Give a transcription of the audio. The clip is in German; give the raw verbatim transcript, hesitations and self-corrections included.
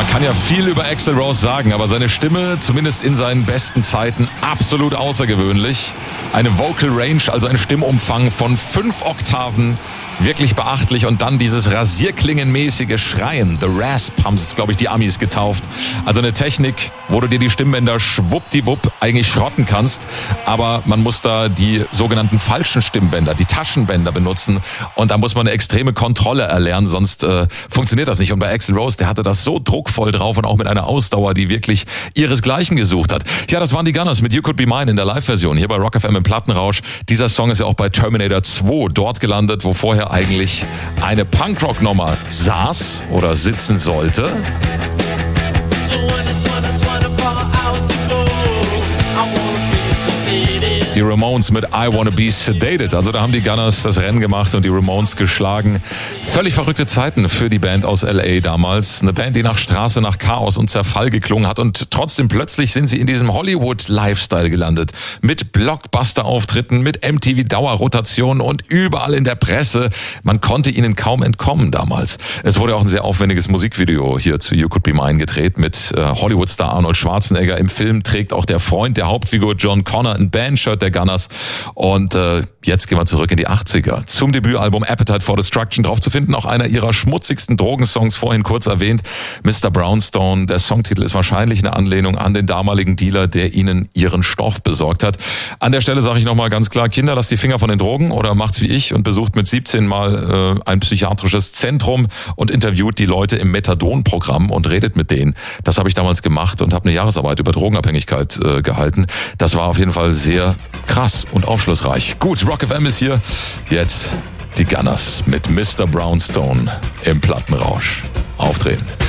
Man kann ja viel über Axl Rose sagen, aber seine Stimme, zumindest in seinen besten Zeiten, absolut außergewöhnlich. Eine Vocal Range, also ein Stimmumfang von fünf Oktaven, wirklich beachtlich. Und dann dieses rasierklingenmäßige Schreien. The Rasp haben es, glaube ich, die Amis getauft. Also eine Technik, wo du dir die Stimmbänder schwuppdiwupp eigentlich schrotten kannst. Aber man muss da die sogenannten falschen Stimmbänder, die Taschenbänder benutzen. Und da muss man eine extreme Kontrolle erlernen, sonst äh, funktioniert das nicht. Und bei Axl Rose, der hatte das so druckvoll drauf und auch mit einer Ausdauer, die wirklich ihresgleichen gesucht hat. Ja, das waren die Gunners mit You Could Be Mine in der Live-Version hier bei Rock F M im Plattenrausch. Dieser Song ist ja auch bei Terminator zwei dort gelandet, wo vorher eigentlich eine Punkrock-Nummer saß oder sitzen sollte. Die Ramones mit I Wanna Be Sedated. Also da haben die Gunners das Rennen gemacht und die Ramones geschlagen. Völlig verrückte Zeiten für die Band aus L A damals. Eine Band, die nach Straße, nach Chaos und Zerfall geklungen hat. Und trotzdem plötzlich sind sie in diesem Hollywood-Lifestyle gelandet. Mit Blockbuster-Auftritten, mit M T V-Dauerrotationen und überall in der Presse. Man konnte ihnen kaum entkommen damals. Es wurde auch ein sehr aufwendiges Musikvideo hier zu You Could Be Mine gedreht mit äh, Hollywood-Star Arnold Schwarzenegger. Im Film trägt auch der Freund der Hauptfigur John Connor ein Bandshirt der Gunners. Und äh, jetzt gehen wir zurück in die achtziger. Zum Debütalbum Appetite for Destruction drauf zu finden. Auch einer ihrer schmutzigsten Drogensongs, vorhin kurz erwähnt, Mister Brownstone. Der Songtitel ist wahrscheinlich eine Anlehnung an den damaligen Dealer, der ihnen ihren Stoff besorgt hat. An der Stelle sage ich nochmal ganz klar, Kinder, lasst die Finger von den Drogen oder macht's wie ich und besucht mit siebzehn mal äh, ein psychiatrisches Zentrum und interviewt die Leute im Methadon-Programm und redet mit denen. Das habe ich damals gemacht und habe eine Jahresarbeit über Drogenabhängigkeit äh, gehalten. Das war auf jeden Fall sehr krass und aufschlussreich. Gut, Rock F M ist hier. Jetzt die Gunners mit Mister Brownstone im Plattenrausch. Aufdrehen.